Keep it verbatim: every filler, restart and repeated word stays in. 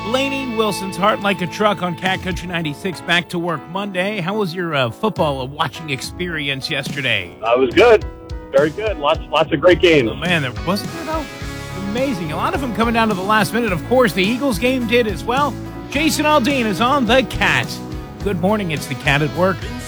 Lainey Wilson's Heart Like a Truck on Cat Country ninety-six. Back to work Monday. How was your uh, football watching experience yesterday? Uh, it was good. Very good. Lots lots of great games. Oh, man, there wasn't there, though? Amazing. A lot of them coming down to the last minute. Of course, the Eagles game did as well. Jason Aldean is on the Cat. Good morning. It's the Cat at Work.